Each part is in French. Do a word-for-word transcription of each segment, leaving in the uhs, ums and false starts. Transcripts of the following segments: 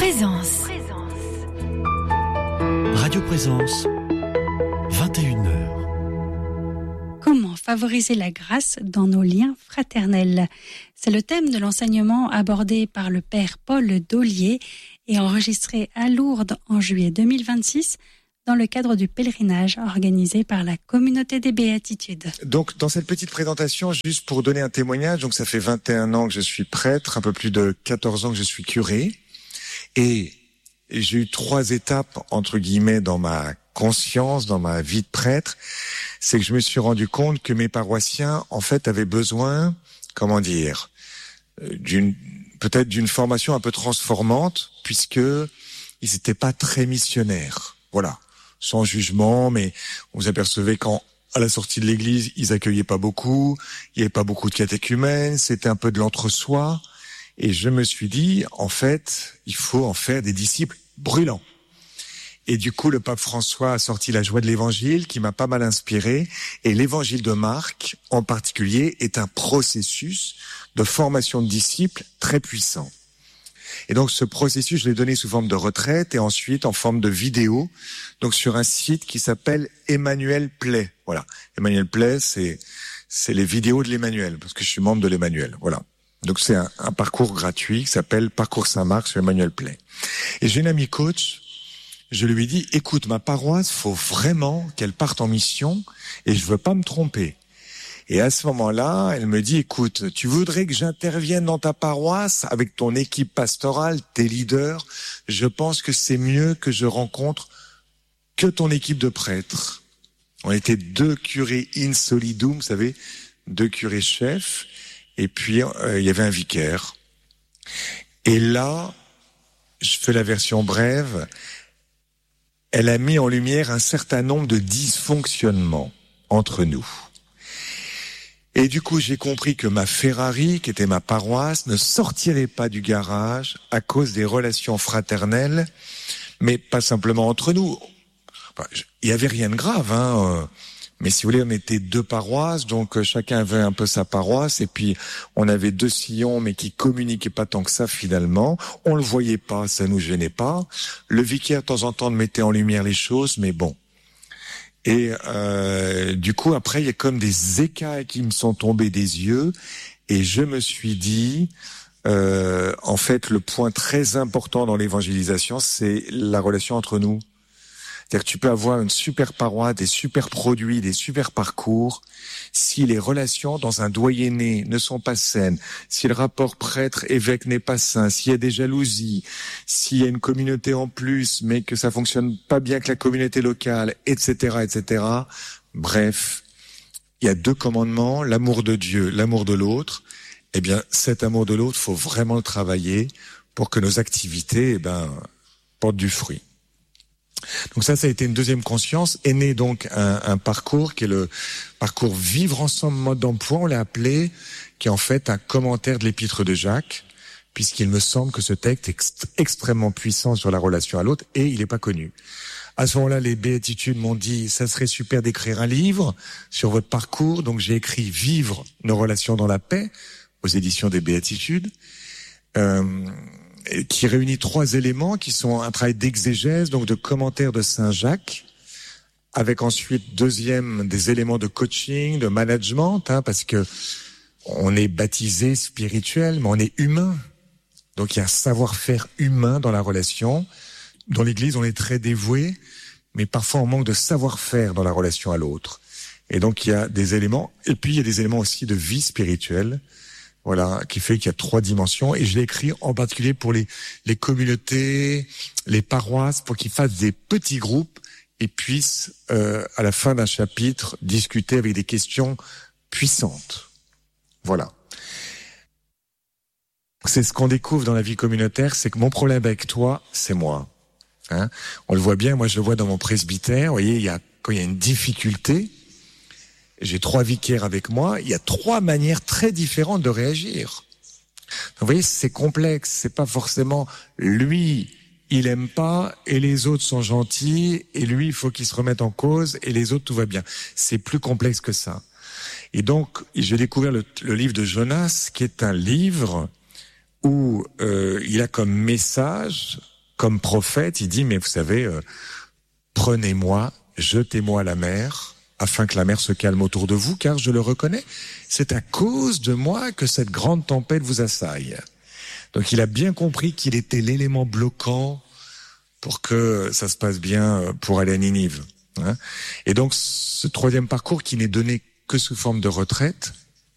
Présence. Radio Présence, vingt et une heures. Comment favoriser la grâce dans nos liens fraternels? C'est le thème de l'enseignement abordé par le père Paul Daulier et enregistré à Lourdes en juillet deux mille vingt-six dans le cadre du pèlerinage organisé par la communauté des Béatitudes. Donc, dans cette petite présentation, juste pour donner un témoignage, donc ça fait vingt et un ans que je suis prêtre, un peu plus de quatorze ans que je suis curé, et j'ai eu trois étapes, entre guillemets, dans ma conscience, dans ma vie de prêtre. C'est que je me suis rendu compte que mes paroissiens, en fait, avaient besoin, comment dire, d'une, peut-être d'une formation un peu transformante, puisque ils n'étaient pas très missionnaires. Voilà. Sans jugement, mais on vous apercevait qu'à la sortie de l'église, ils accueillaient pas beaucoup, il y avait pas beaucoup de catéchumènes, c'était un peu de l'entre-soi. Et je me suis dit, en fait, il faut en faire des disciples brûlants. Et du coup, le pape François a sorti la joie de l'évangile, qui m'a pas mal inspiré. Et l'évangile de Marc, en particulier, est un processus de formation de disciples très puissant. Et donc, ce processus, je l'ai donné sous forme de retraite et ensuite en forme de vidéo, donc sur un site qui s'appelle Emmanuel Play. Voilà. Emmanuel Play, c'est, c'est les vidéos de l'Emmanuel, parce que je suis membre de l'Emmanuel. Voilà. Donc, c'est un, un parcours gratuit qui s'appelle Parcours Saint-Marc sur Emmanuel Play. Et j'ai une amie coach, je lui ai dit, écoute, ma paroisse, faut vraiment qu'elle parte en mission et je veux pas me tromper. Et à ce moment-là, elle me dit, écoute, tu voudrais que j'intervienne dans ta paroisse avec ton équipe pastorale, tes leaders? Je pense que c'est mieux que je rencontre que ton équipe de prêtres. On était deux curés in solidum, vous savez, deux curés chefs, et puis euh, il y avait un vicaire. Et là, je fais la version brève, elle a mis en lumière un certain nombre de dysfonctionnements entre nous. Et du coup, j'ai compris que ma Ferrari, qui était ma paroisse, ne sortirait pas du garage à cause des relations fraternelles, mais pas simplement entre nous. Enfin, il y avait rien de grave, hein. Mais si vous voulez, on était deux paroisses, donc chacun avait un peu sa paroisse, et puis on avait deux sillons, mais qui communiquaient pas tant que ça finalement. On le voyait pas, ça nous gênait pas. Le vicaire, de temps en temps, mettait en lumière les choses, mais bon. Et euh, du coup, après, il y a comme des écailles qui me sont tombés des yeux, et je me suis dit, euh, en fait, le point très important dans l'évangélisation, c'est la relation entre nous. C'est-à-dire que tu peux avoir une super paroisse, des super produits, des super parcours, si les relations dans un doyenné ne sont pas saines, si le rapport prêtre-évêque n'est pas sain, s'il y a des jalousies, s'il y a une communauté en plus, mais que ça fonctionne pas bien que la communauté locale, et cetera, et cetera. Bref, il y a deux commandements, l'amour de Dieu, l'amour de l'autre. Eh bien, cet amour de l'autre, faut vraiment le travailler pour que nos activités, eh ben, portent du fruit. Donc ça, ça a été une deuxième conscience. Est né donc un, un parcours qui est le parcours Vivre ensemble mode d'emploi, on l'a appelé, qui est en fait un commentaire de l'épître de Jacques, puisqu'il me semble que ce texte est ext- extrêmement puissant sur la relation à l'autre et il n'est pas connu. À ce moment-là, les Béatitudes m'ont dit, ça serait super d'écrire un livre sur votre parcours. Donc j'ai écrit Vivre nos relations dans la paix aux éditions des Béatitudes. Euh, qui réunit trois éléments qui sont un travail d'exégèse, donc de commentaire de Saint Jacques, avec ensuite, deuxième, des éléments de coaching, de management, hein, parce que on est baptisé spirituel, mais on est humain. Donc il y a un savoir-faire humain dans la relation. Dans l'Église, on est très dévoué, mais parfois on manque de savoir-faire dans la relation à l'autre. Et donc il y a des éléments, et puis il y a des éléments aussi de vie spirituelle, voilà, qui fait qu'il y a trois dimensions. Et je l'ai écrit en particulier pour les, les communautés, les paroisses, pour qu'ils fassent des petits groupes et puissent, euh, à la fin d'un chapitre, discuter avec des questions puissantes. Voilà. C'est ce qu'on découvre dans la vie communautaire, c'est que mon problème avec toi, c'est moi. Hein, on le voit bien, moi je le vois dans mon presbytère. Vous voyez, il y a, quand il y a une difficulté, j'ai trois vicaires avec moi, il y a trois manières très différentes de réagir. Donc, vous voyez, c'est complexe, c'est pas forcément lui, il aime pas, et les autres sont gentils, et lui, il faut qu'il se remette en cause, et les autres, tout va bien. C'est plus complexe que ça. Et donc, j'ai découvert le, le livre de Jonas, qui est un livre où euh, il a comme message comme prophète, il dit, mais vous savez, euh, prenez-moi, jetez-moi à la mer, afin que la mer se calme autour de vous, car je le reconnais, c'est à cause de moi que cette grande tempête vous assaille. Donc il a bien compris qu'il était l'élément bloquant pour que ça se passe bien pour aller à Ninive. Hein. Et donc ce troisième parcours qui n'est donné que sous forme de retraite.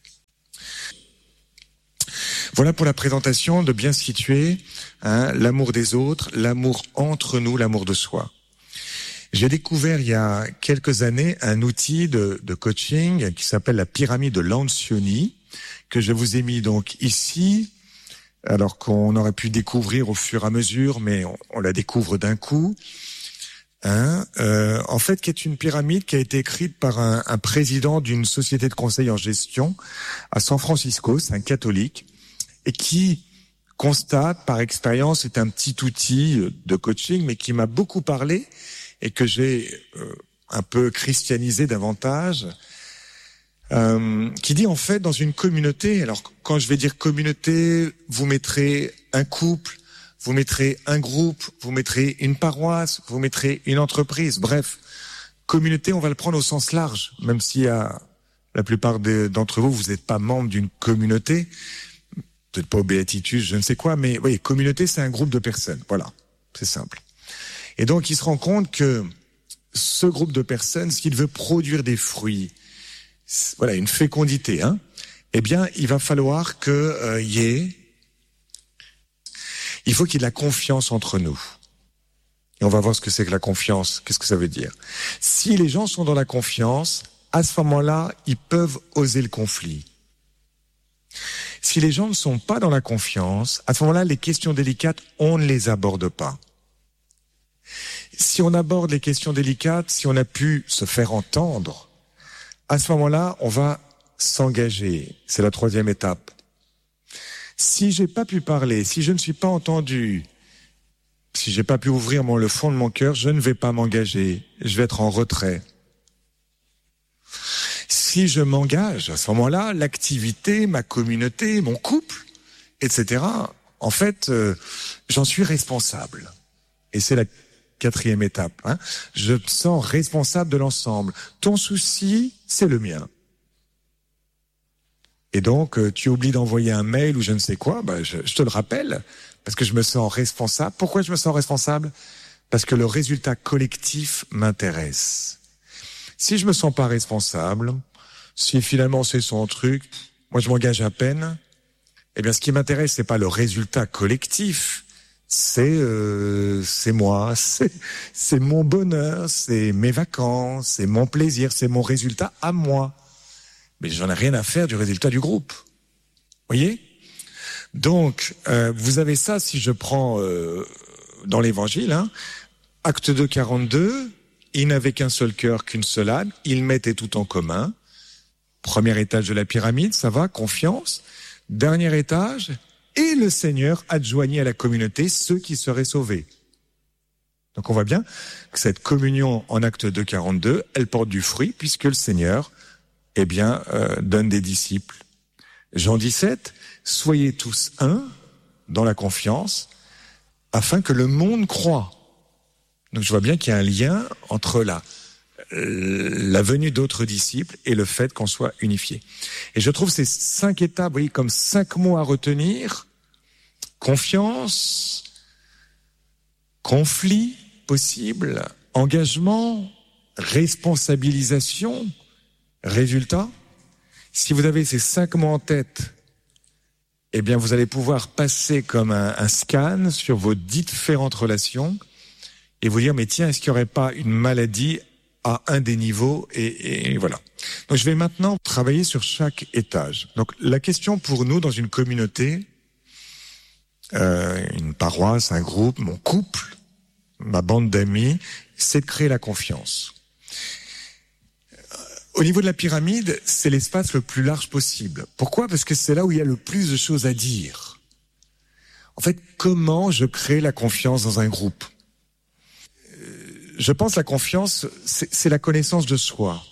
Voilà pour la présentation, de bien situer hein, l'amour des autres, l'amour entre nous, l'amour de soi. J'ai découvert il y a quelques années un outil de, de coaching qui s'appelle la pyramide de Lencioni, que je vous ai mis donc ici, alors qu'on aurait pu découvrir au fur et à mesure, mais on, on la découvre d'un coup. Hein, euh, en fait, qui est une pyramide qui a été écrite par un, un président d'une société de conseil en gestion à San Francisco, c'est un catholique, et qui constate par expérience, c'est un petit outil de coaching, mais qui m'a beaucoup parlé et que j'ai euh, un peu christianisé davantage, euh, qui dit en fait dans une communauté, alors quand je vais dire communauté, vous mettrez un couple, vous mettrez un groupe, vous mettrez une paroisse, vous mettrez une entreprise, bref, communauté on va le prendre au sens large, même si à la plupart de, d'entre vous, vous n'êtes pas membre d'une communauté, peut-être pas au béatitude, je ne sais quoi, mais oui, communauté c'est un groupe de personnes, voilà, c'est simple. Et donc, il se rend compte que ce groupe de personnes, s'il veut produire des fruits, voilà, une fécondité, hein, eh bien, il va falloir que euh, y ait, il faut qu'il y ait de la confiance entre nous. Et on va voir ce que c'est que la confiance, qu'est-ce que ça veut dire. Si les gens sont dans la confiance, à ce moment-là, ils peuvent oser le conflit. Si les gens ne sont pas dans la confiance, à ce moment-là, les questions délicates, on ne les aborde pas. Si on aborde les questions délicates, si on a pu se faire entendre, à ce moment-là, on va s'engager. C'est la troisième étape. Si j'ai pas pu parler, si je ne suis pas entendu, si j'ai pas pu ouvrir mon, le fond de mon cœur, je ne vais pas m'engager. Je vais être en retrait. Si je m'engage, à ce moment-là, l'activité, ma communauté, mon couple, et cetera, en fait, euh, j'en suis responsable. Et c'est la quatrième étape. Hein. Je me sens responsable de l'ensemble. Ton souci, c'est le mien. Et donc, euh, tu oublies d'envoyer un mail ou je ne sais quoi, bah, je, je te le rappelle, parce que je me sens responsable. Pourquoi je me sens responsable ? Parce que le résultat collectif m'intéresse. Si je me sens pas responsable, si finalement c'est son truc, moi je m'engage à peine, eh bien ce qui m'intéresse, c'est pas le résultat collectif, c'est euh, c'est moi, c'est c'est mon bonheur, c'est mes vacances, c'est mon plaisir, c'est mon résultat à moi. Mais j'en ai rien à faire du résultat du groupe. Voyez ? Donc euh, vous avez ça si je prends euh, dans l'Évangile, hein, Acte deux, quarante-deux, ils n'avaient qu'un seul cœur, qu'une seule âme, ils mettaient tout en commun. Premier étage de la pyramide, ça va, confiance. Dernier étage, et le Seigneur adjoignit à la communauté ceux qui seraient sauvés. Donc on voit bien que cette communion en Acte deux, quarante-deux, elle porte du fruit puisque le Seigneur, eh bien, euh, donne des disciples. Jean dix-sept, soyez tous un dans la confiance afin que le monde croie. Donc je vois bien qu'il y a un lien entre la, la venue d'autres disciples et le fait qu'on soit unifié. Et je trouve ces cinq étapes, vous voyez, comme cinq mots à retenir. Confiance, conflit possible, engagement, responsabilisation, résultat. Si vous avez ces cinq mots en tête, eh bien vous allez pouvoir passer comme un, un scan sur vos différentes relations et vous dire, mais tiens, est-ce qu'il n'y aurait pas une maladie à un des niveaux et, et voilà. Donc je vais maintenant travailler sur chaque étage. Donc la question pour nous dans une communauté, euh, une paroisse, un groupe, mon couple, ma bande d'amis, c'est de créer la confiance. Au niveau de la pyramide, c'est l'espace le plus large possible. Pourquoi ? Parce que c'est là où il y a le plus de choses à dire. En fait, comment je crée la confiance dans un groupe ? Je pense que la confiance, c'est, c'est la connaissance de soi.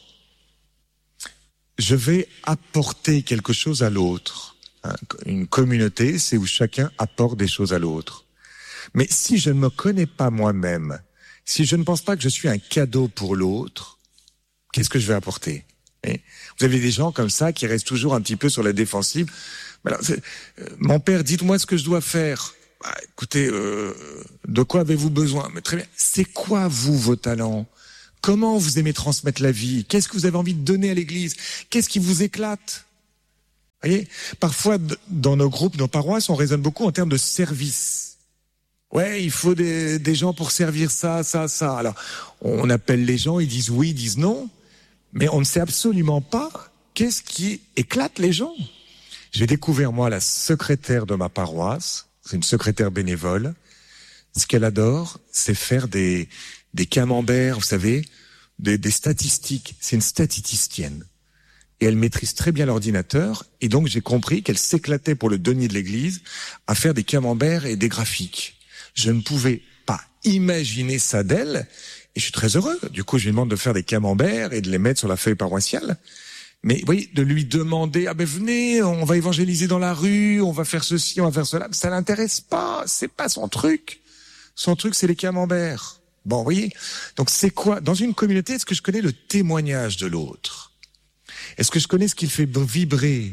Je vais apporter quelque chose à l'autre. Une communauté, c'est où chacun apporte des choses à l'autre. Mais si je ne me connais pas moi-même, si je ne pense pas que je suis un cadeau pour l'autre, qu'est-ce que je vais apporter? Et vous avez des gens comme ça qui restent toujours un petit peu sur la défensive. Alors, c'est, euh, mon père, dites-moi ce que je dois faire. Bah, écoutez, euh, de quoi avez-vous besoin? Mais très bien. C'est quoi, vous, vos talents? Comment vous aimez transmettre la vie? Qu'est-ce que vous avez envie de donner à l'Église? Qu'est-ce qui vous éclate? Vous voyez, parfois, dans nos groupes, nos paroisses, on raisonne beaucoup en termes de service. Ouais, il faut des, des gens pour servir ça, ça, ça. Alors, on appelle les gens, ils disent oui, ils disent non, mais on ne sait absolument pas qu'est-ce qui éclate les gens. J'ai découvert, moi, la secrétaire de ma paroisse, c'est une secrétaire bénévole. Ce qu'elle adore, c'est faire des, des camemberts, vous savez, des, des statistiques. C'est une statisticienne. Et elle maîtrise très bien l'ordinateur, et donc j'ai compris qu'elle s'éclatait pour le denier de l'église à faire des camemberts et des graphiques. Je ne pouvais pas imaginer ça d'elle, et je suis très heureux. Du coup, je lui demande de faire des camemberts et de les mettre sur la feuille paroissiale. Mais vous voyez, de lui demander, ah ben venez, on va évangéliser dans la rue, on va faire ceci, on va faire cela, ça l'intéresse pas, c'est pas son truc. Son truc, c'est les camemberts. Bon, vous voyez, donc c'est quoi? Dans une communauté, est-ce que je connais le témoignage de l'autre? Est-ce que je connais ce qui le fait vibrer?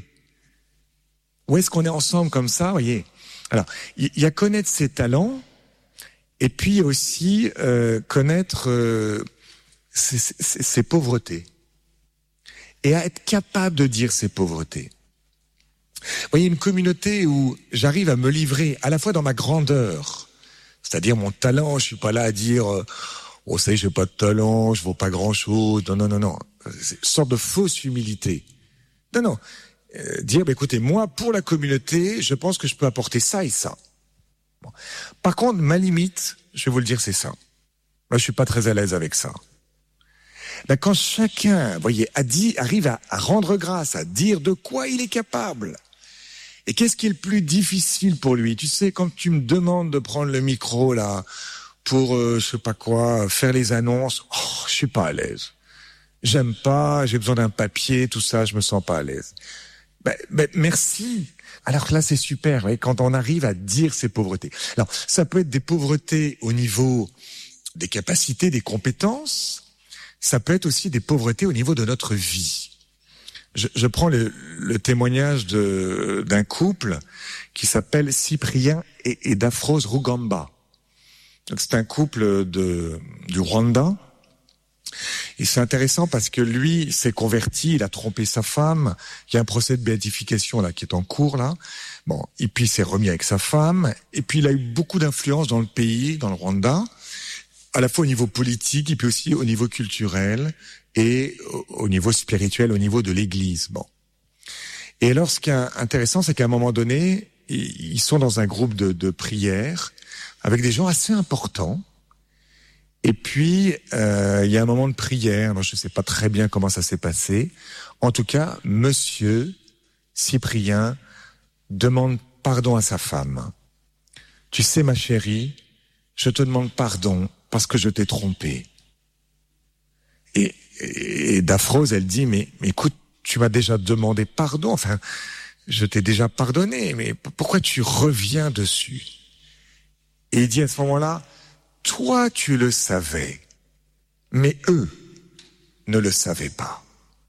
Ou est-ce qu'on est ensemble comme ça, vous voyez? Alors, il y, y a connaître ses talents, et puis aussi euh, connaître euh, ses, ses, ses pauvretés. Et à être capable de dire ses pauvretés. Vous voyez, une communauté où j'arrive à me livrer à la fois dans ma grandeur, c'est-à-dire mon talent, je suis pas là à dire euh, « Oh, ça y est, j'ai pas de talent, je vaux pas grand-chose. » Non, non, non, non. C'est une sorte de fausse humilité. Non, non. Euh, dire, bah, écoutez, moi, pour la communauté, je pense que je peux apporter ça et ça. Bon. Par contre, ma limite, je vais vous le dire, c'est ça. Moi, je suis pas très à l'aise avec ça. Là, quand chacun, vous voyez, a dit, arrive à, à rendre grâce, à dire de quoi il est capable. Et qu'est-ce qui est le plus difficile pour lui? Tu sais, quand tu me demandes de prendre le micro, là, pour, euh, je sais pas quoi, faire les annonces, oh, je suis pas à l'aise. J'aime pas, j'ai besoin d'un papier, tout ça, je me sens pas à l'aise. Ben, ben, merci. Alors là, c'est super, vous voyez, quand on arrive à dire ses pauvretés. Alors, ça peut être des pauvretés au niveau des capacités, des compétences. Ça peut être aussi des pauvretés au niveau de notre vie. Je, je prends le, le témoignage de, d'un couple qui s'appelle Cyprien et, et Daphrose Rugamba. Donc c'est un couple de, du Rwanda. Et c'est intéressant parce que lui s'est converti, il a trompé sa femme. Il y a un procès de béatification là qui est en cours là. Bon, et puis il s'est remis avec sa femme. Et puis il a eu beaucoup d'influence dans le pays, dans le Rwanda, à la fois au niveau politique et puis aussi au niveau culturel et au niveau spirituel, au niveau de l'Église. Bon. Et alors, ce qui est intéressant, c'est qu'à un moment donné, ils sont dans un groupe de, de prière avec des gens assez importants. Et puis, euh, il y a un moment de prière. Alors, je ne sais pas très bien comment ça s'est passé. En tout cas, Monsieur Cyprien demande pardon à sa femme. Tu sais, ma chérie, je te demande pardon parce que je t'ai trompé. Et, et, et Daphrose, elle dit, mais, mais écoute, tu m'as déjà demandé pardon. Enfin, je t'ai déjà pardonné, mais pourquoi tu reviens dessus? Et il dit à ce moment-là, toi, tu le savais, mais eux ne le savaient pas.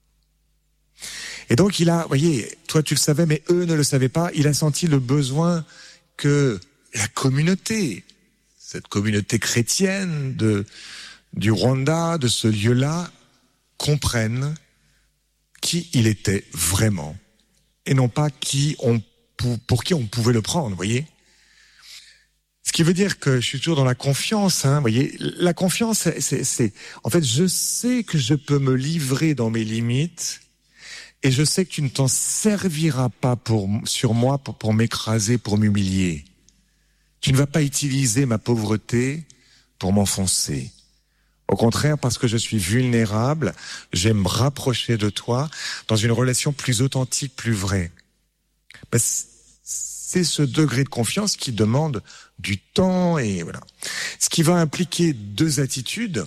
Et donc, il a, vous voyez, toi, tu le savais, mais eux ne le savaient pas. Il a senti le besoin que la communauté, cette communauté chrétienne de, du Rwanda, de ce lieu-là, comprenne qui il était vraiment, et non pas qui on, pour, pour qui on pouvait le prendre, vous voyez. Ce qui veut dire que je suis toujours dans la confiance, hein, vous voyez. La confiance, c'est, c'est, c'est, en fait, je sais que je peux me livrer dans mes limites, et je sais que tu ne t'en serviras pas pour, sur moi pour, pour m'écraser, pour m'humilier. Tu ne vas pas utiliser ma pauvreté pour m'enfoncer. Au contraire, parce que je suis vulnérable, j'aime me rapprocher de toi dans une relation plus authentique, plus vraie. Ben, c'est ce degré de confiance qui demande du temps et voilà. Ce qui va impliquer deux attitudes.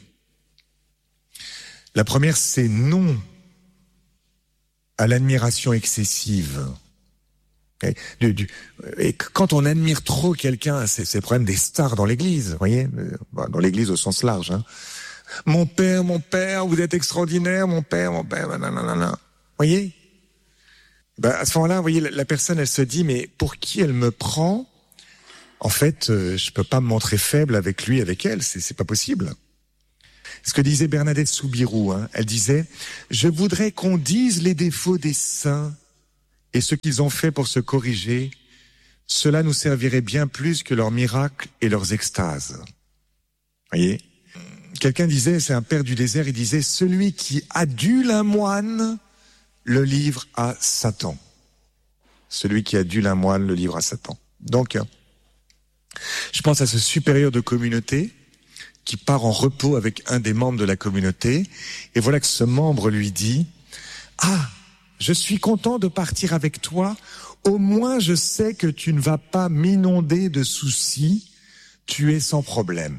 La première, c'est non à l'admiration excessive. Et, du, du, et quand on admire trop quelqu'un, c'est, c'est le problème des stars dans l'église, vous voyez, dans l'église au sens large. Hein. Mon père, mon père, vous êtes extraordinaire, mon père, mon père, nanana. Vous voyez, ben, à ce moment-là, vous voyez, la, la personne, elle se dit, mais pour qui elle me prend? En fait, euh, je peux pas me montrer faible avec lui, avec elle, c'est, c'est pas possible. Ce que disait Bernadette Soubirous, hein, elle disait, je voudrais qu'on dise les défauts des saints et ce qu'ils ont fait pour se corriger, cela nous servirait bien plus que leurs miracles et leurs extases. Voyez, quelqu'un disait, c'est un père du désert, il disait, celui qui adule un moine le livre à Satan. Celui qui adule un moine le livre à Satan. Donc, je pense à ce supérieur de communauté qui part en repos avec un des membres de la communauté, et voilà que ce membre lui dit, ah, je suis content de partir avec toi, au moins je sais que tu ne vas pas m'inonder de soucis, tu es sans problème.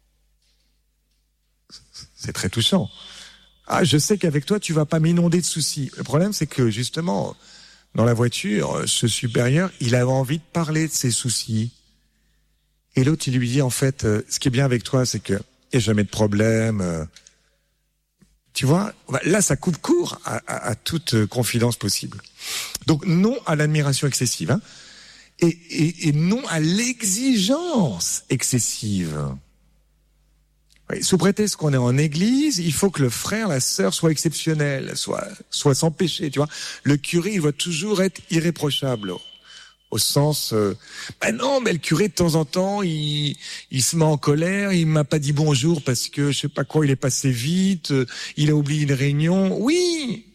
C'est très touchant. Ah, je sais qu'avec toi tu vas pas m'inonder de soucis. Le problème c'est que justement, dans la voiture, ce supérieur, il avait envie de parler de ses soucis. Et l'autre il lui dit en fait, euh, ce qui est bien avec toi c'est que il n'y a jamais de problème, euh, tu vois, là, ça coupe court à, à, à toute confidence possible. Donc, non à l'admiration excessive, hein, et, et, et non à l'exigence excessive. Oui, sous prétexte qu'on est en église, il faut que le frère, la sœur soit exceptionnel, soit, soit sans péché, tu vois. Le curé, il doit toujours être irréprochable. Au sens, euh, ben non, mais le curé de temps en temps, il, il se met en colère, il m'a pas dit bonjour parce que je sais pas quoi, il est passé vite, euh, il a oublié une réunion. Oui,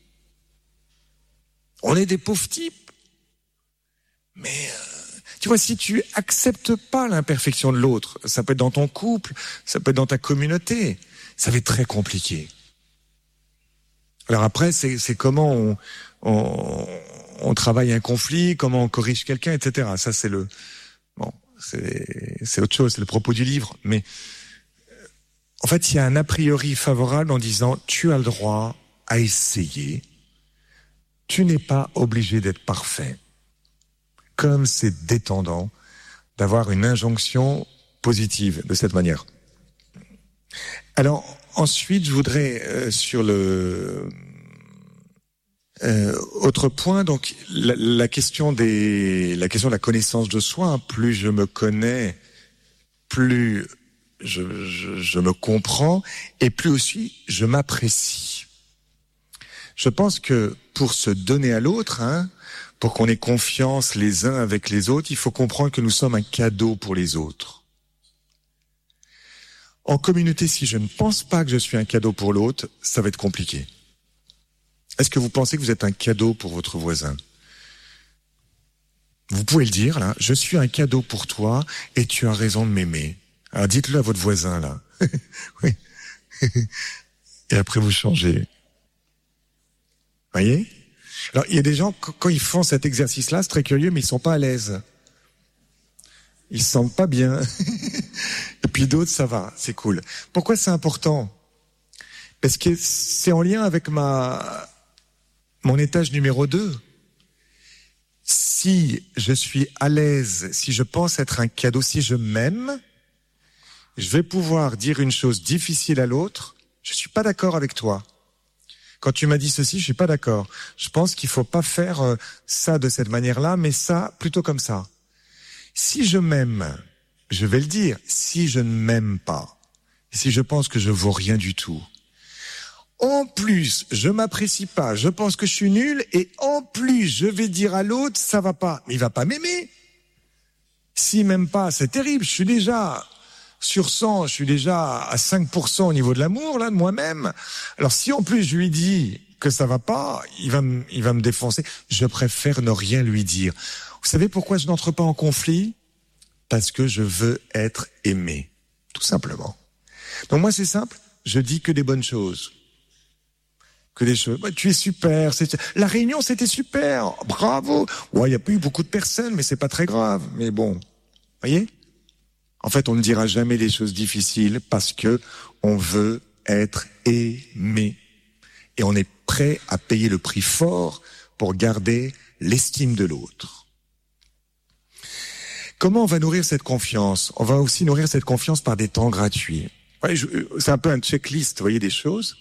on est des pauvres types. Mais euh, tu vois, si tu acceptes pas l'imperfection de l'autre, ça peut être dans ton couple, ça peut être dans ta communauté, ça va être très compliqué. Alors après, c'est, c'est comment on, on on travaille un conflit, comment on corrige quelqu'un, et cetera. Ça, c'est le, bon, c'est, c'est autre chose, c'est le propos du livre. Mais, en fait, il y a un a priori favorable en disant, tu as le droit à essayer. Tu n'es pas obligé d'être parfait. Comme c'est détendant d'avoir une injonction positive de cette manière. Alors, ensuite, je voudrais, euh, sur le, Euh, autre point, donc la, la question des, la question de la connaissance de soi. Hein, plus je me connais, plus je, je, je me comprends, et plus aussi je m'apprécie. Je pense que pour se donner à l'autre, hein, pour qu'on ait confiance les uns avec les autres, il faut comprendre que nous sommes un cadeau pour les autres. En communauté, si je ne pense pas que je suis un cadeau pour l'autre, ça va être compliqué. Est-ce que vous pensez que vous êtes un cadeau pour votre voisin? Vous pouvez le dire, là. Je suis un cadeau pour toi et tu as raison de m'aimer. Alors dites-le à votre voisin, là. Oui. Et après vous changez. Voyez? Alors il y a des gens, quand ils font cet exercice-là, c'est très curieux, mais ils sont pas à l'aise. Ils se sentent pas bien. Et puis d'autres, ça va, c'est cool. Pourquoi c'est important? Parce que c'est en lien avec ma... mon étage numéro deux. Si je suis à l'aise, si je pense être un cadeau, si je m'aime, je vais pouvoir dire une chose difficile à l'autre. Je suis pas d'accord avec toi. Quand tu m'as dit ceci, je suis pas d'accord. Je pense qu'il faut pas faire ça de cette manière-là, mais ça plutôt comme ça. Si je m'aime, je vais le dire. Si je ne m'aime pas, si je pense que je vaux rien du tout, en plus, je m'apprécie pas, je pense que je suis nul, et en plus, je vais dire à l'autre, ça va pas. Mais il va pas m'aimer. S'il m'aime pas, c'est terrible. Je suis déjà sur cent, je suis déjà à cinq pour cent au niveau de l'amour, là, de moi-même. Alors, si en plus je lui dis que ça va pas, il va me, il va me défoncer. Je préfère ne rien lui dire. Vous savez pourquoi je n'entre pas en conflit? Parce que je veux être aimé. Tout simplement. Donc moi, c'est simple. Je dis que des bonnes choses. Que des choses. Bah, tu es super. C'est... La réunion, c'était super. Bravo. Ouais, il n'y a pas eu beaucoup de personnes, mais c'est pas très grave. Mais bon, voyez. En fait, on ne dira jamais les choses difficiles parce que on veut être aimé et on est prêt à payer le prix fort pour garder l'estime de l'autre. Comment on va nourrir cette confiance? On va aussi nourrir cette confiance par des temps gratuits. Ouais, je, c'est un peu un checklist, vous voyez, des choses.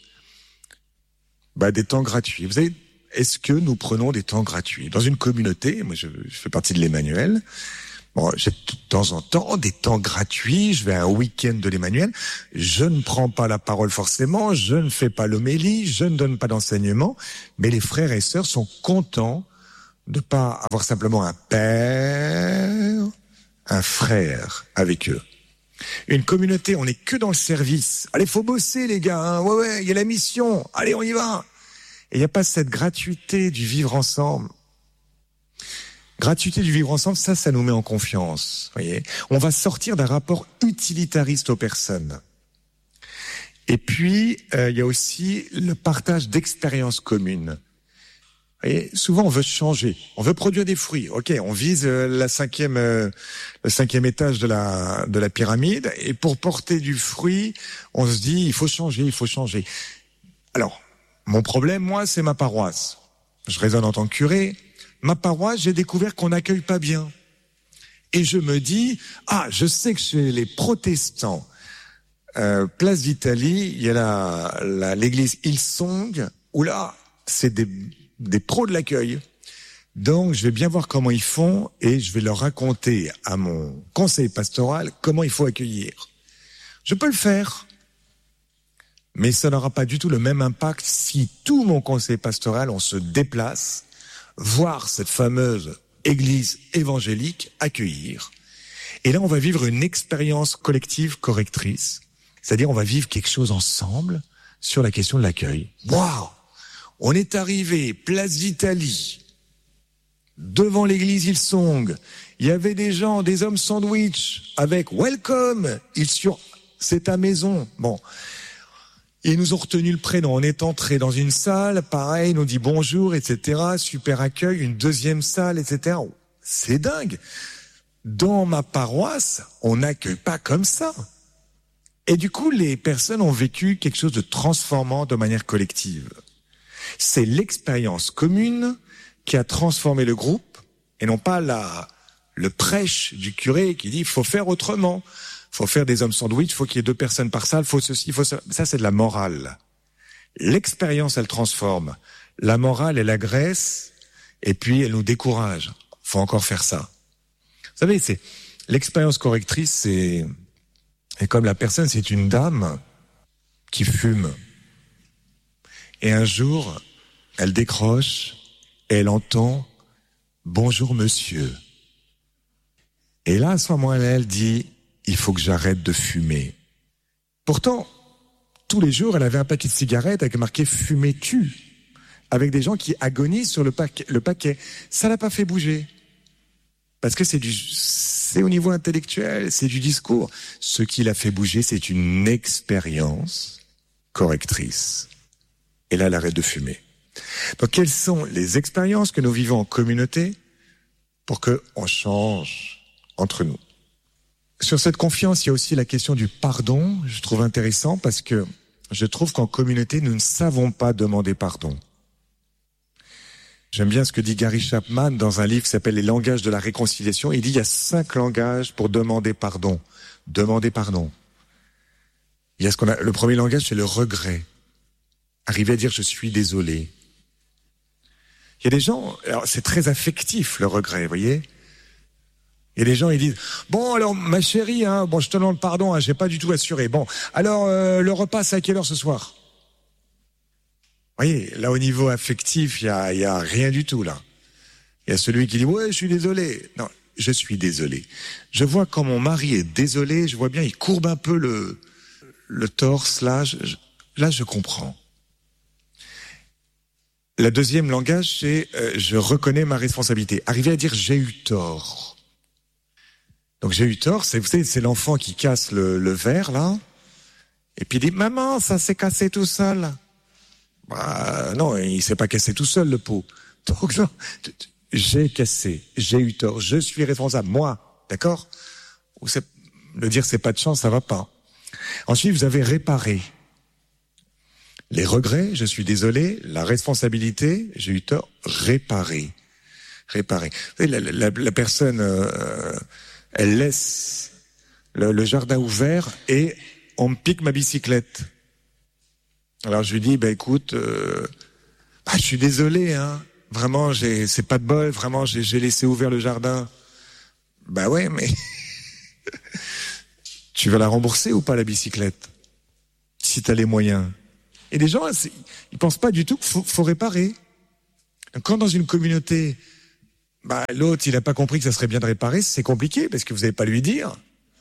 Bah, des temps gratuits. Vous savez, est-ce que nous prenons des temps gratuits? Dans une communauté, moi je, je fais partie de l'Emmanuel, bon, j'ai de temps en temps des temps gratuits, je vais à un week-end de l'Emmanuel, je ne prends pas la parole forcément, je ne fais pas l'homélie, je ne donne pas d'enseignement, mais les frères et sœurs sont contents de pas avoir simplement un père, un frère avec eux. Une communauté, on n'est que dans le service. Allez, faut bosser les gars, hein. ouais ouais, il y a la mission, allez on y va. Et il n'y a pas cette gratuité du vivre ensemble. Gratuité du vivre ensemble, ça, ça nous met en confiance. Voyez, on va sortir d'un rapport utilitariste aux personnes. Et puis, euh, il y a aussi le partage d'expériences communes. Et souvent, on veut changer, on veut produire des fruits. Ok, on vise euh, la cinquième, euh, le cinquième étage de la de la pyramide, et pour porter du fruit, on se dit il faut changer, il faut changer. Alors, mon problème, moi, c'est ma paroisse. Je raisonne en tant que curé. Ma paroisse, j'ai découvert qu'on n'accueille pas bien, et je me dis ah, je sais que chez les protestants, euh, place d'Italie, il y a la, la l'église Hillsong où là, c'est des des pros de l'accueil. Donc, je vais bien voir comment ils font et je vais leur raconter à mon conseil pastoral comment il faut accueillir. Je peux le faire, mais ça n'aura pas du tout le même impact si tout mon conseil pastoral, on se déplace, voir cette fameuse église évangélique accueillir. Et là, on va vivre une expérience collective correctrice. C'est-à-dire, on va vivre quelque chose ensemble sur la question de l'accueil. Waouh! On est arrivé, place d'Italie, devant l'église Hillsong. Il y avait des gens, des hommes sandwich, avec « Welcome », ils sur c'est ta maison. Bon, ils nous ont retenu le prénom. On est entré dans une salle, pareil, ils nous dit bonjour, et cetera. Super accueil, une deuxième salle, et cetera. C'est dingue. Dans ma paroisse, on n'accueille pas comme ça. Et du coup, les personnes ont vécu quelque chose de transformant de manière collective. C'est l'expérience commune qui a transformé le groupe, et non pas la, le prêche du curé qui dit il faut faire autrement, il faut faire des hommes sandwich, il faut qu'il y ait deux personnes par salle, il faut ceci, il faut ça. Ça, c'est de la morale. L'expérience, elle transforme. La morale, elle agresse, et puis elle nous décourage. Il faut encore faire ça. Vous savez, c'est l'expérience correctrice, c'est et comme la personne, c'est une dame qui fume. Et un jour, elle décroche et elle entend « Bonjour monsieur ». Et là, à ce moment-là, elle dit « Il faut que j'arrête de fumer ». Pourtant, tous les jours, elle avait un paquet de cigarettes avec marqué « Fumais-tu » avec des gens qui agonisent sur le paquet. Le paquet. Ça l'a pas fait bouger. Parce que c'est du, c'est au niveau intellectuel, c'est du discours. Ce qui l'a fait bouger, c'est une expérience correctrice. Et là, elle arrête de fumer. Donc, quelles sont les expériences que nous vivons en communauté pour qu'on change entre nous? Sur cette confiance, il y a aussi la question du pardon. Je trouve intéressant parce que je trouve qu'en communauté, nous ne savons pas demander pardon. J'aime bien ce que dit Gary Chapman dans un livre qui s'appelle « Les langages de la réconciliation ». Il dit il y a cinq langages pour demander pardon. Demander pardon. Il y a ce qu'on a, le premier langage, c'est le regret. Arriver à dire « je suis désolé ». Il y a des gens, alors c'est très affectif le regret, vous voyez. Il y a des gens, ils disent « bon alors ma chérie, hein, bon je te demande pardon, hein, j'ai pas du tout assuré. Bon, alors euh, le repas c'est à quelle heure ce soir ?» Vous voyez, là au niveau affectif, il y a, il y a rien du tout là. Il y a celui qui dit « ouais, je suis désolé ». Non, je suis désolé. Je vois quand mon mari est désolé, je vois bien, il courbe un peu le, le torse, là, je, là je comprends. Le deuxième langage, c'est euh, je reconnais ma responsabilité. Arriver à dire j'ai eu tort. Donc j'ai eu tort, c'est, vous savez, c'est l'enfant qui casse le, le verre là, et puis il dit maman, ça s'est cassé tout seul. Bah non, il s'est pas cassé tout seul le pot. Donc non, j'ai cassé, j'ai eu tort, je suis responsable, moi, d'accord? Ou c'est, le dire c'est pas de chance, ça va pas. Ensuite vous avez réparé. Les regrets, je suis désolé, la responsabilité, j'ai eu tort, réparer. Réparer. Vous savez, la, la, la personne euh, elle laisse le, le jardin ouvert et on me pique ma bicyclette. Alors je lui dis, bah écoute, euh, bah, je suis désolé, hein. Vraiment, j'ai, c'est pas de bol. Vraiment, j'ai, j'ai laissé ouvert le jardin. Bah ouais, mais tu vas la rembourser ou pas la bicyclette, si t'as les moyens. Et les gens, ils pensent pas du tout qu'il faut, faut réparer. Quand dans une communauté, bah l'autre, il a pas compris que ça serait bien de réparer, c'est compliqué parce que vous n'allez pas lui dire.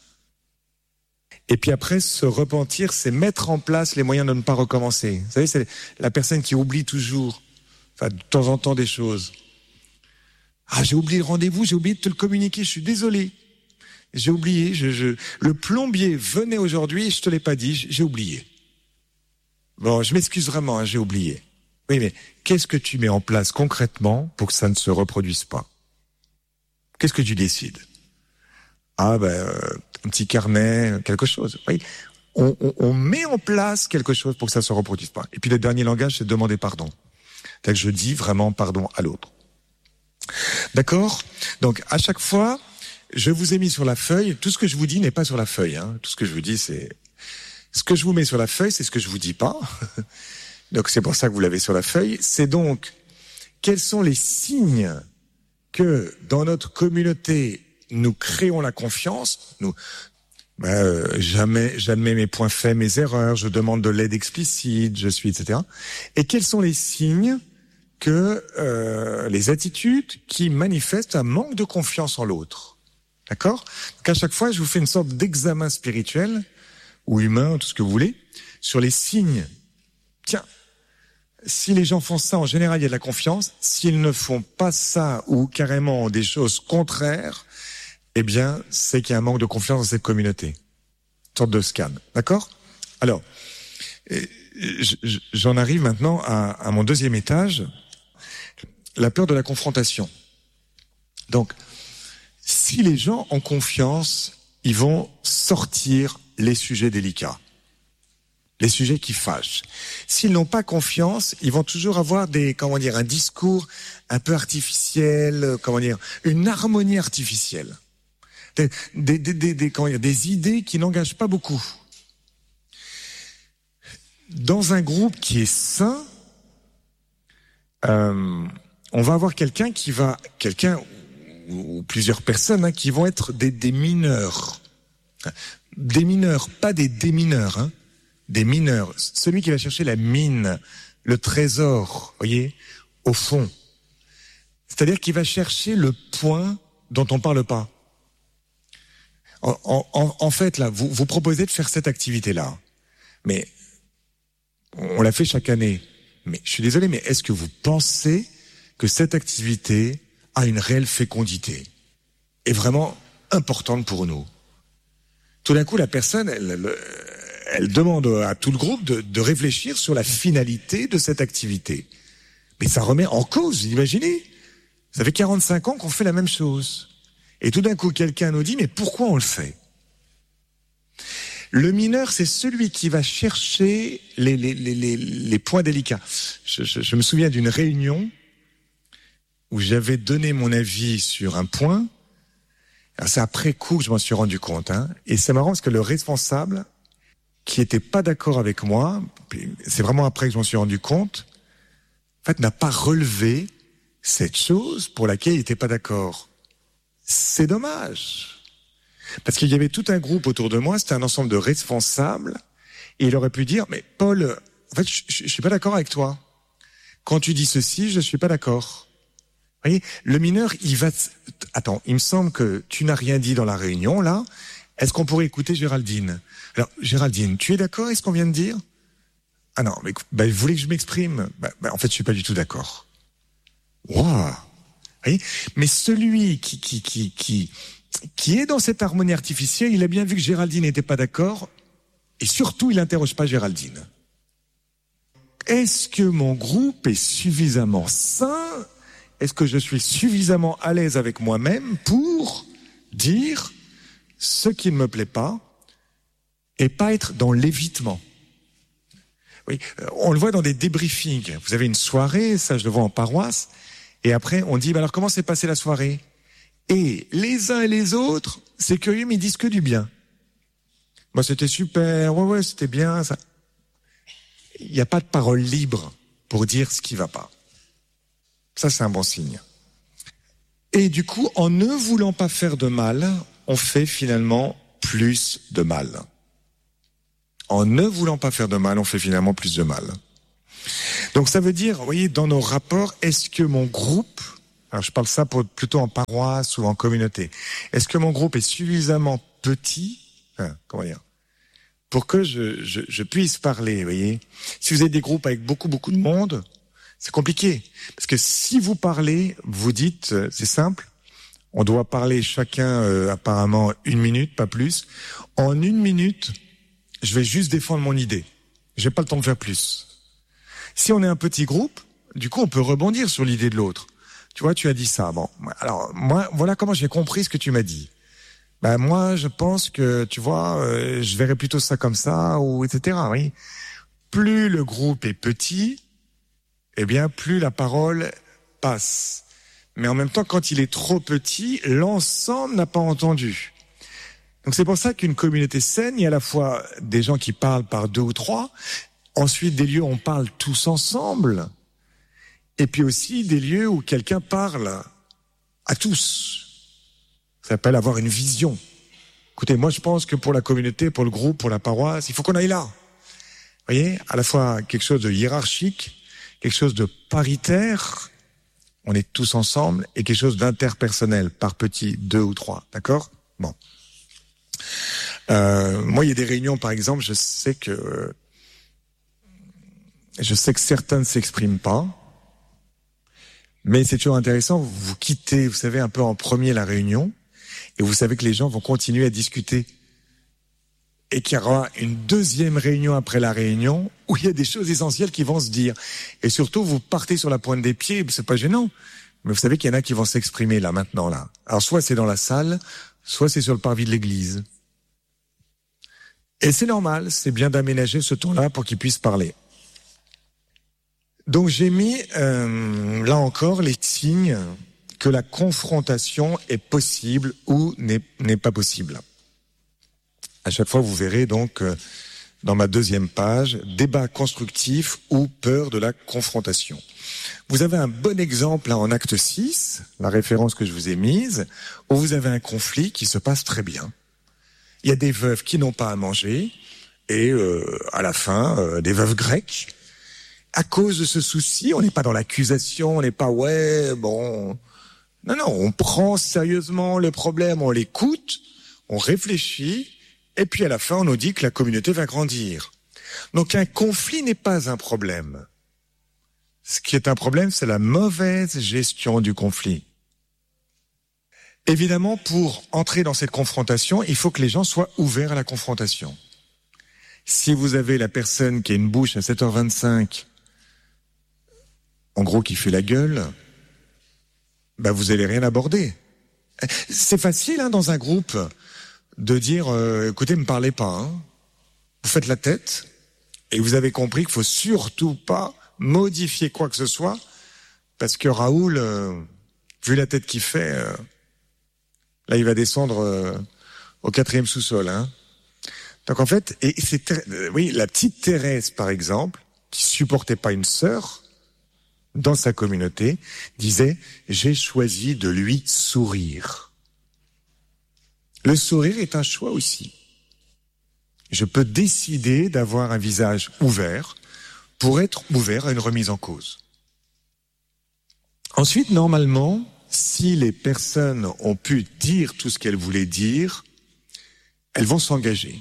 Et puis après, se repentir, c'est mettre en place les moyens de ne pas recommencer. Vous savez, c'est la personne qui oublie toujours, enfin de temps en temps des choses. Ah, j'ai oublié le rendez-vous, j'ai oublié de te le communiquer, je suis désolé. J'ai oublié, je, je... le plombier venait aujourd'hui, je te l'ai pas dit, j'ai oublié. Bon, je m'excuse vraiment, hein, j'ai oublié. Oui, mais qu'est-ce que tu mets en place concrètement pour que ça ne se reproduise pas? Qu'est-ce que tu décides? Ah ben, euh, un petit carnet, quelque chose. Oui, on, on, on met en place quelque chose pour que ça ne se reproduise pas. Et puis le dernier langage, c'est demander pardon. C'est-à-dire que je dis vraiment pardon à l'autre. D'accord? Donc à chaque fois, je vous ai mis sur la feuille. Tout ce que je vous dis n'est pas sur la feuille. Hein. Tout ce que je vous dis, c'est ce que je vous mets sur la feuille, c'est ce que je vous dis pas. Donc c'est pour ça que vous l'avez sur la feuille. C'est donc quels sont les signes que dans notre communauté nous créons la confiance. Nous, ben, euh, jamais, j'admets mes points faibles, mes erreurs. Je demande de l'aide explicite. Je suis, et cetera. Et quels sont les signes que euh, les attitudes qui manifestent un manque de confiance en l'autre. D'accord? Donc à chaque fois, je vous fais une sorte d'examen spirituel ou humain, tout ce que vous voulez, sur les signes. Tiens, si les gens font ça, en général, il y a de la confiance. S'ils ne font pas ça ou carrément des choses contraires, eh bien, c'est qu'il y a un manque de confiance dans cette communauté. Une sorte de scan. D'accord? Alors, j'en arrive maintenant à, à mon deuxième étage. La peur de la confrontation. Donc, si les gens ont confiance, ils vont sortir les sujets délicats, les sujets qui fâchent. S'ils n'ont pas confiance, ils vont toujours avoir des, comment dire, un discours un peu artificiel, comment dire, une harmonie artificielle, des, des, des, des, des, comment dire, des idées qui n'engagent pas beaucoup. Dans un groupe qui est sain, euh, on va avoir quelqu'un qui va, quelqu'un ou, ou plusieurs personnes hein, qui vont être des, des mineurs. Des mineurs, pas des démineurs, hein, des mineurs. Celui qui va chercher la mine, le trésor, voyez, au fond. C'est-à-dire qu'il va chercher le point dont on parle pas. En, en, en fait, là, vous, vous proposez de faire cette activité-là. Mais on l'a fait chaque année. Mais je suis désolé, mais est-ce que vous pensez que cette activité a une réelle fécondité, est vraiment importante pour nous? Tout d'un coup, la personne, elle, elle, elle demande à tout le groupe de, de réfléchir sur la finalité de cette activité. Mais ça remet en cause, vous imaginez? Ça fait quarante-cinq ans qu'on fait la même chose. Et tout d'un coup, quelqu'un nous dit, mais pourquoi on le fait? Le mineur, c'est celui qui va chercher les, les, les, les, les points délicats. Je, je, je me souviens d'une réunion où j'avais donné mon avis sur un point. Alors c'est après coup que je m'en suis rendu compte. Hein. Et c'est marrant parce que le responsable, qui était pas d'accord avec moi, c'est vraiment après que je m'en suis rendu compte, en fait, n'a pas relevé cette chose pour laquelle il était pas d'accord. C'est dommage. Parce qu'il y avait tout un groupe autour de moi, c'était un ensemble de responsables, et il aurait pu dire, mais Paul, en fait, je, je, je suis pas d'accord avec toi. Quand tu dis ceci, je suis pas d'accord. Vous voyez, le mineur, il va... Attends, il me semble que tu n'as rien dit dans la réunion, là. Est-ce qu'on pourrait écouter Géraldine? Alors, Géraldine, tu es d'accord avec ce qu'on vient de dire? Ah non, mais bah, vous voulez que je m'exprime? bah, bah, En fait, je suis pas du tout d'accord. Waouh! Mais celui qui, qui, qui, qui, qui est dans cette harmonie artificielle, il a bien vu que Géraldine n'était pas d'accord, et surtout, il n'interroge pas Géraldine. Est-ce que mon groupe est suffisamment sain? Est-ce que je suis suffisamment à l'aise avec moi-même pour dire ce qui ne me plaît pas et pas être dans l'évitement? Oui, on le voit dans des débriefings. Vous avez une soirée, ça je le vois en paroisse, et après on dit, bah alors comment s'est passée la soirée? Et les uns et les autres, c'est curieux, mais ils disent que du bien. Moi, c'était super, ouais, ouais, c'était bien, ça. Il n'y a pas de parole libre pour dire ce qui va pas. Ça, c'est un bon signe. Et du coup, en ne voulant pas faire de mal, on fait finalement plus de mal. En ne voulant pas faire de mal, on fait finalement plus de mal. Donc ça veut dire, vous voyez, dans nos rapports, est-ce que mon groupe, alors je parle ça pour, plutôt en paroisse ou en communauté, est-ce que mon groupe est suffisamment petit, hein, comment dire, pour que je, je, je puisse parler, vous voyez. Si vous avez des groupes avec beaucoup, beaucoup de monde, c'est compliqué. Parce que si vous parlez, vous dites, c'est simple, on doit parler chacun euh, apparemment une minute, pas plus. En une minute, je vais juste défendre mon idée. J'ai pas le temps de faire plus. Si on est un petit groupe, du coup, on peut rebondir sur l'idée de l'autre. Tu vois, tu as dit ça. Bon, alors moi, voilà comment j'ai compris ce que tu m'as dit. Ben moi, je pense que, tu vois, euh, je verrais plutôt ça comme ça, ou et cetera. Oui. Plus le groupe est petit, eh bien, plus la parole passe. Mais en même temps, quand il est trop petit, l'ensemble n'a pas entendu. Donc c'est pour ça qu'une communauté saine, il y a à la fois des gens qui parlent par deux ou trois, ensuite des lieux où on parle tous ensemble, et puis aussi des lieux où quelqu'un parle à tous. Ça s'appelle avoir une vision. Écoutez, moi je pense que pour la communauté, pour le groupe, pour la paroisse, il faut qu'on aille là. Vous voyez, à la fois quelque chose de hiérarchique, quelque chose de paritaire, on est tous ensemble, et quelque chose d'interpersonnel, par petits, deux ou trois, d'accord ? Bon. Euh, moi, il y a des réunions, par exemple, je sais que je sais que certains ne s'expriment pas, mais c'est toujours intéressant. Vous quittez, vous savez, un peu en premier la réunion, et vous savez que les gens vont continuer à discuter, et qu'il y aura une deuxième réunion après la réunion où il y a des choses essentielles qui vont se dire. Et surtout, vous partez sur la pointe des pieds, c'est pas gênant, mais vous savez qu'il y en a qui vont s'exprimer là maintenant là. Alors soit c'est dans la salle, soit c'est sur le parvis de l'église. Et c'est normal, c'est bien d'aménager ce temps-là pour qu'ils puissent parler. Donc j'ai mis, euh, là encore, les signes que la confrontation est possible ou n'est, n'est pas possible. À chaque fois, vous verrez donc, euh, dans ma deuxième page, débat constructif ou peur de la confrontation. Vous avez un bon exemple là en acte six, la référence que je vous ai mise, où vous avez un conflit qui se passe très bien. Il y a des veuves qui n'ont pas à manger, et euh, à la fin, euh, des veuves grecques. À cause de ce souci, on n'est pas dans l'accusation, on n'est pas, ouais, bon... Non, non, on prend sérieusement le problème, on l'écoute, on réfléchit, et puis à la fin, on nous dit que la communauté va grandir. Donc un conflit n'est pas un problème. Ce qui est un problème, c'est la mauvaise gestion du conflit. Évidemment, pour entrer dans cette confrontation, il faut que les gens soient ouverts à la confrontation. Si vous avez la personne qui a une bouche à sept heures vingt-cinq, en gros qui fait la gueule, ben vous allez rien aborder. C'est facile hein, dans un groupe de dire euh, écoutez, me parlez pas. Hein. Vous faites la tête et vous avez compris qu'il faut surtout pas modifier quoi que ce soit parce que Raoul, euh, vu la tête qu'il fait, euh, là il va descendre euh, au quatrième sous-sol. Hein. Donc en fait, et c'est euh, oui, la petite Thérèse par exemple, qui supportait pas une sœur dans sa communauté, disait « J'ai choisi de lui sourire ». Le sourire est un choix aussi. Je peux décider d'avoir un visage ouvert pour être ouvert à une remise en cause. Ensuite, normalement, si les personnes ont pu dire tout ce qu'elles voulaient dire, elles vont s'engager.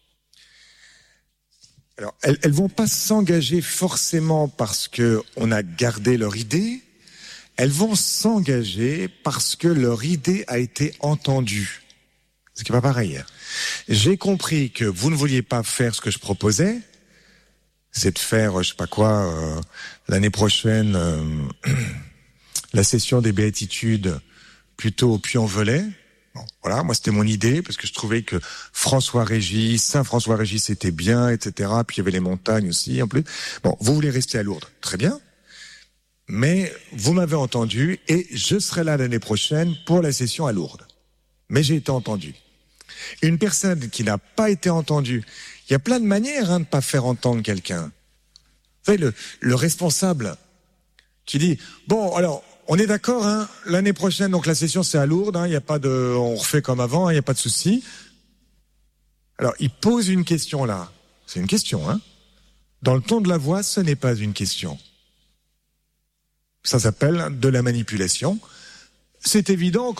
Alors, elles, elles vont pas s'engager forcément parce que on a gardé leur idée. Elles vont s'engager parce que leur idée a été entendue. Ce qui n'est pas pareil. J'ai compris que vous ne vouliez pas faire ce que je proposais, c'est de faire, je sais pas quoi, euh, l'année prochaine, euh, la session des béatitudes plutôt au Puy-en-Velay. Bon, voilà, moi c'était mon idée parce que je trouvais que François-Régis, Saint-François-Régis c'était bien, et cetera. Puis il y avait les montagnes aussi en plus. Bon, vous voulez rester à Lourdes, très bien. mais vous m'avez entendu et je serai là l'année prochaine pour la session à Lourdes. Mais j'ai été entendu. Une personne qui n'a pas été entendue, il y a plein de manières hein, de ne pas faire entendre quelqu'un. Vous savez, le, le responsable qui dit, bon, alors, on est d'accord, hein, l'année prochaine, donc la session c'est à Lourdes, il hein, y a pas de, on refait comme avant, il hein, n'y a pas de souci. Alors, il pose une question là. C'est une question, hein. Dans le ton de la voix, ce n'est pas une question. Ça s'appelle de la manipulation. C'est évident.